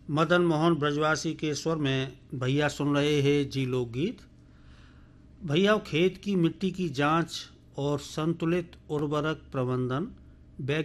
मदन मोहन ब्रजवासी के स्वर में भैया सुन रहे हैं जी लोकगीत। भैया खेत की मिट्टी की जांच और संतुलित उर्वरक प्रबंधन